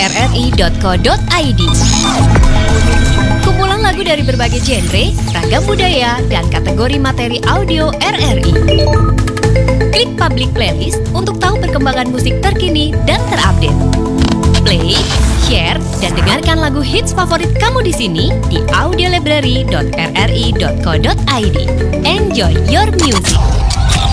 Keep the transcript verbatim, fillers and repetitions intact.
r r i dot co dot i d. Kumpulan lagu dari berbagai genre, ragam budaya, dan kategori materi audio R R I. Klik Public Playlist untuk tahu perkembangan musik terkini dan terupdate. Play, share, dan dengarkan lagu hits favorit kamu di sini di audiolibrary dot r r i dot co dot i d. Enjoy your music.